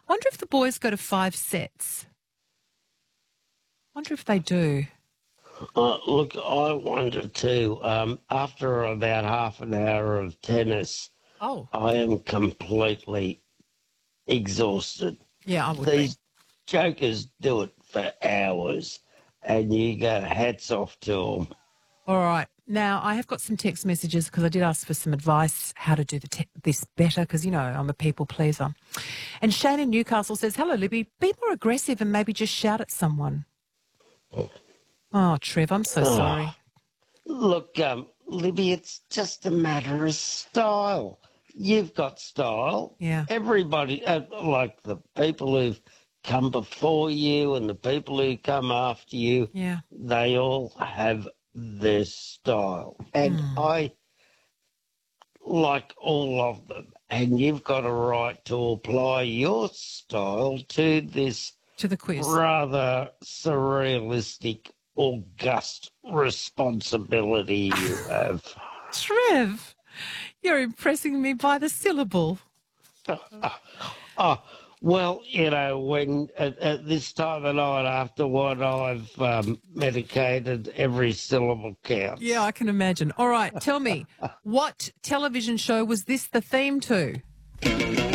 Wonder if the boys go to 5 sets. Wonder if they do. Look, I wonder too. After about half an hour of tennis, Oh. I am completely exhausted. Yeah, I would be. These jokers do it for hours, and you go hats off to them. All right. Now, I have got some text messages because I did ask for some advice how to do this better because, you know, I'm a people pleaser. And Shane in Newcastle says, hello, Libby, be more aggressive and maybe just shout at someone. Oh, Trev, I'm so sorry. Look, Libby, it's just a matter of style. You've got style. Yeah. Everybody, like the people who've come before you and the people who come after you, Yeah. they all have their style. And I like all of them. And you've got a right to apply your style to this To the quiz. rather surrealistic, august responsibility you have. Trev, you're impressing me by the syllable. Well, you know, when at this time of night after what I've medicated, every syllable counts. Yeah, I can imagine. All right, tell me, what television show was this the theme to?